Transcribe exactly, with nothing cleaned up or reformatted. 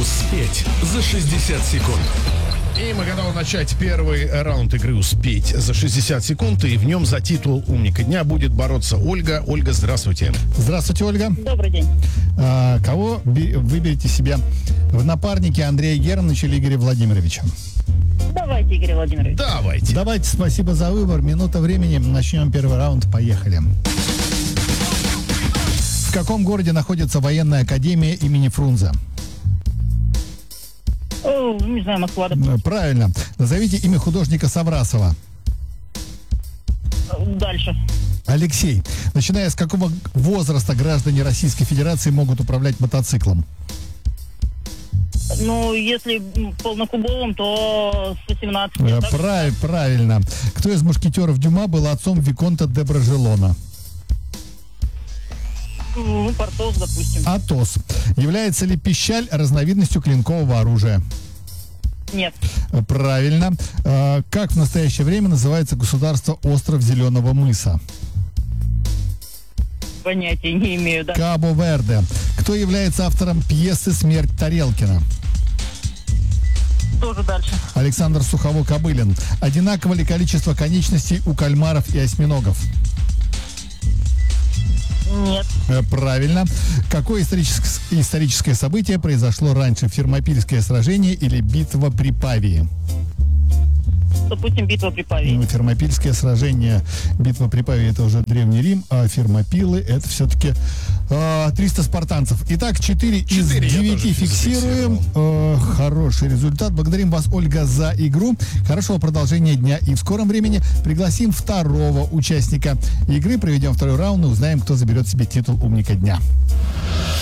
Успеть за шестьдесят секунд. И мы готовы начать первый раунд игры «Успеть за шестьдесят секунд». И в нем за титул «Умника дня» будет бороться Ольга. Ольга, здравствуйте. Здравствуйте, Ольга. Добрый день. А, кого би- выберете себе в напарнике, Андрея Германовича или Игоря Владимировича? Давайте, Игорь Владимирович. Давайте. Давайте, спасибо за выбор. Минута времени. Начнем первый раунд. Поехали. В каком городе находится военная академия имени Фрунзе? О, не знаю, Москва, допустим. Правильно. Назовите имя художника Саврасова. Дальше. Алексей. Начиная с какого возраста граждане Российской Федерации могут управлять мотоциклом? Ну, если полнокубовым, то с восемнадцати. Э, так? прав- правильно. Кто из мушкетеров Дюма был отцом Виконта де Бражелона? Ну, Портос, допустим. Атос. Является ли пищаль разновидностью клинкового оружия? Нет. Э, Правильно. Э, Как в настоящее время называется государство остров Зеленого мыса? Понятия не имею, да. Кабо-Верде. Кто является автором пьесы «Смерть Тарелкина»? Тоже дальше. Александр Сухово-Кобылин. Одинаково ли количество конечностей у кальмаров и осьминогов? Нет. Э, Правильно. Какое историческое, историческое событие произошло раньше? Фермопильское сражение или битва при Павии? Допустим, битва при Павии. Ну, Фермопильское сражение, битва при Павии — это уже Древний Рим, а Фермопилы — это все-таки э, триста спартанцев. Итак, четыре из Четыре я девяти тоже фиксируем. Э, хороший результат. Благодарим вас, Ольга, за игру. Хорошего продолжения дня. И в скором времени пригласим второго участника игры. Проведем второй раунд и узнаем, кто заберет себе титул «Умника дня».